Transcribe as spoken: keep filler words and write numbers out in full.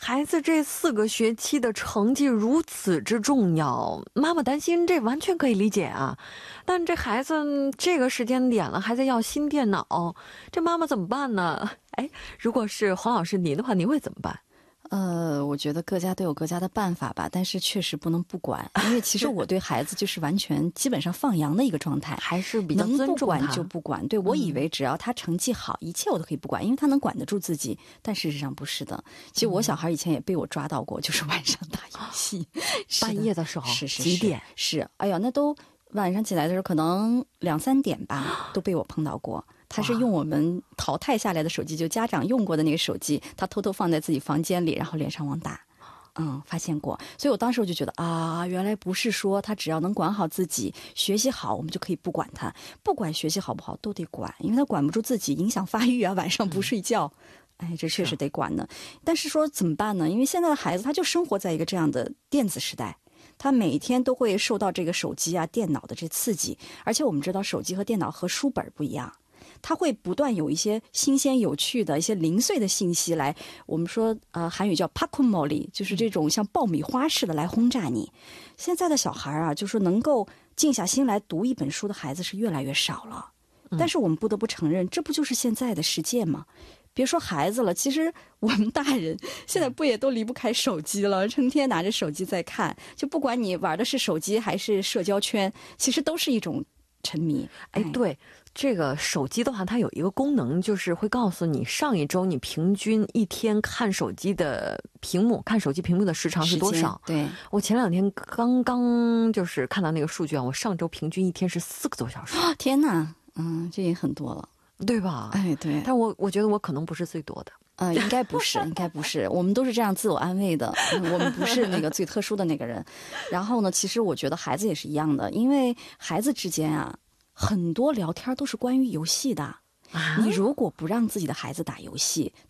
孩子这四个学期的成绩如此之重要，妈妈担心这完全可以理解啊。但这孩子这个时间点了还在要新电脑，这妈妈怎么办呢？哎，如果是黄老师您的话，您会怎么办？ 呃，我觉得各家都有各家的办法吧，但是确实不能不管，因为其实我对孩子就是完全基本上放羊的一个状态， 还是比较尊重他， 能不管就不管。对，我以为只要他成绩好，嗯、一切我都可以不管，因为他能管得住自己。但事实上不是的。其实我小孩以前也被我抓到过，就是晚上打游戏， 半夜的时候， 是是几点？ 是，哎呀，那都晚上起来的时候可能两三点吧，都被我碰到过。他是用我们淘汰下来的手机，就家长用过的那个手机，他偷偷放在自己房间里，然后连上网打。嗯，发现过。所以我当时我就觉得啊，原来不是说他只要能管好自己，学习好，我们就可以不管他，不管学习好不好都得管，因为他管不住自己，影响发育啊，晚上不睡觉。嗯、哎，这确实得管呢。但是说怎么办呢？因为现在的孩子他就生活在一个这样的电子时代。他每天都会受到这个手机啊、电脑的这刺激，而且我们知道手机和电脑和书本不一样，它会不断有一些新鲜有趣的一些零碎的信息来，我们说呃韩语叫 pakumoli， 就是这种像爆米花似的来轰炸你。现在的小孩啊，就说能够静下心来读一本书的孩子是越来越少了，但是我们不得不承认，这不就是现在的世界吗？别说孩子了，其实我们大人现在不也都离不开手机了，成天拿着手机在看，就不管你玩的是手机还是社交圈，其实都是一种沉迷。 哎，对，这个手机的话，它有一个功能，就是会告诉你上一周你平均一天看手机的屏幕，看手机屏幕的时长是多少。 对， 我前两天刚刚就是看到那个数据啊，我上周平均一天是四个多小时。 哦，天哪，嗯，这也很多了。 对吧？ 哎，对， 但我我觉得我可能不是最多的， 呃，应该不是，应该不是，我们都是这样自我安慰的，嗯、我们不是那个最特殊的那个人。然后呢，其实我觉得孩子也是一样的，因为孩子之间啊，很多聊天都是关于游戏的。啊、你如果不让自己的孩子打游戏，